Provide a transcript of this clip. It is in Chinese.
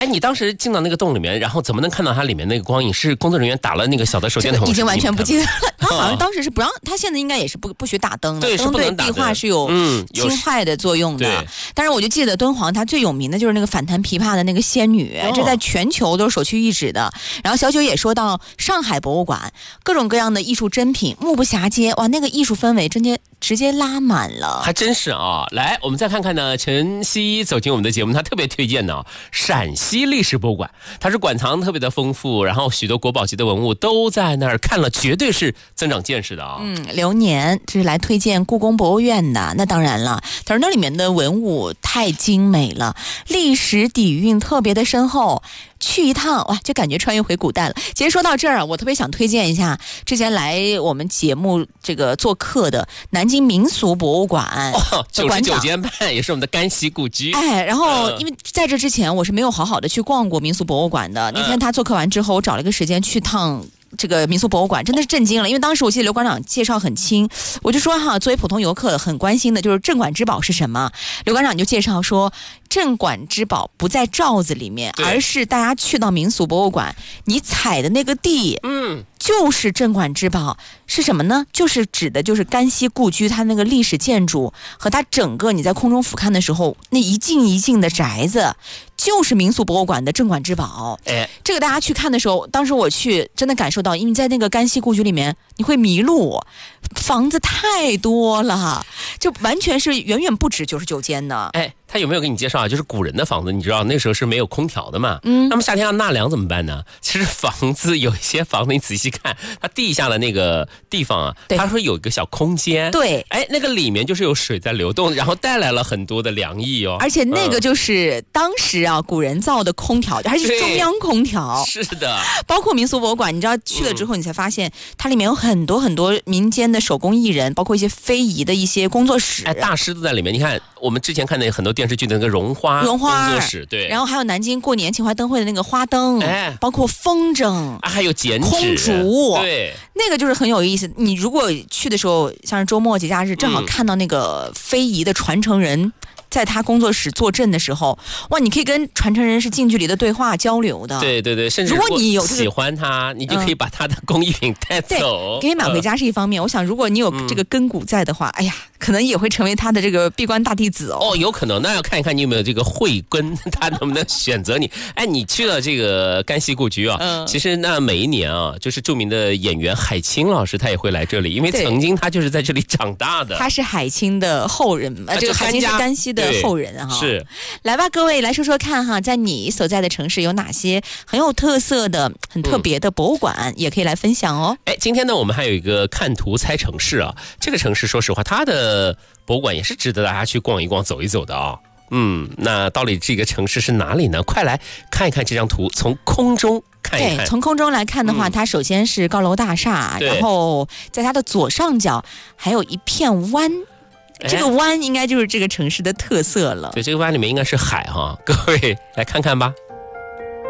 哎，你当时进到那个洞里面，然后怎么能看到它里面那个光影？是工作人员打了那个小的手电筒？ 已经完全不记得了。他好像当时是不让，他现在应该也是不许打灯的。 对， 灯对壁画是有侵害的作用的。但是我就记得敦煌它最有名的就是那个反弹琵琶的那个仙女，这在全球都是首屈一指的。然后小九也说到上海博物馆，各种各样的艺术珍品目不暇接，哇，那个艺术氛围直接拉满了， 还真是啊！来，我们再看看呢，陈曦走进我们的节目，他特别推荐呢陕西历史博物馆，它是馆藏特别的丰富，然后许多国宝级的文物都在那儿，看了绝对是增长见识的啊。 流年这是来推荐故宫博物院的，那当然了，他说那里面的文物太精美了，历史底蕴特别的深厚。去一趟哇，就感觉穿越回古代了。其实说到这儿啊，我特别想推荐一下之前来我们节目这个做客的南京民俗博物馆 ，99间半也是我们的甘溪故居。 哎，然后因为在这之前我是没有好好的去逛过民俗博物馆的。那天他做客完之后，我找了一个时间去趟这个民俗博物馆，真的是震惊了。因为当时我记得刘馆长介绍很清，我就说哈，作为普通游客很关心的就是镇馆之宝是什么。刘馆长就介绍说，镇馆之宝不在罩子里面，而是大家去到民俗博物馆，你踩的那个地，就是镇馆之宝。是什么呢？就是指的就是甘溪故居它那个历史建筑和它整个你在空中俯瞰的时候那一进一进的宅子，就是民俗博物馆的镇馆之宝。这个大家去看的时候，当时我去真的感受到，因为在那个甘溪故居里面你会迷路，房子太多了，就完全是远远不止99间的。 他有没有给你介绍啊？就是古人的房子，你知道那时候是没有空调的嘛？那么夏天要纳凉怎么办呢？其实房子有一些房子，你仔细看，它地下的那个地方啊，它说有一个小空间， 对， 那个里面就是有水在流动，然后带来了很多的凉意哦。 而且那个就是当时啊古人造的空调，还是中央空调。 是的， 包括民俗博物馆，你知道去了之后，你才发现它里面有很多很多民间的手工艺人，包括一些非遗的一些工作室， 大师都在里面。你看我们之前看的很多电视剧的那个绒花工作室，对， 然后还有南京过年秦淮灯会的那个花灯，包括风筝， 还有剪纸、 空竹， 对， 那个就是很有意思。你如果去的时候，像是周末节假日，正好看到那个非遗的传承人在他工作室坐镇的时候，哇，你可以跟传承人是近距离的对话交流的。 对对对，甚至如果你有喜欢他，你就可以把他的工艺品带走， 可以买回家是一方面。我想，如果你有这个根骨在的话，哎呀，可能也会成为他的这个闭关大弟子哦。 有可能，那要看一看你有没有这个慧根，他能不能选择你。你去了这个甘溪故居啊，其实那每一年啊，就是著名的演员海清老师他也会来这里，因为曾经他就是在这里长大的。 他是海清的后人，这个海清是甘溪的后人哈。 是， 来吧，各位来说说看哈，在你所在的城市有哪些很有特色的、很特别的博物馆，也可以来分享哦。 今天呢，我们还有一个看图猜城市啊。这个城市，说实话，它的博物馆也是值得大家去逛一逛、走一走的啊。那到底这个城市是哪里呢？快来看一看这张图，从空中看一看。 对，从空中来看的话，它首先是高楼大厦，然后在它的左上角还有一片湾。这个湾应该就是这个城市的特色了。 对，这个湾里面应该是海哈，各位来看看吧。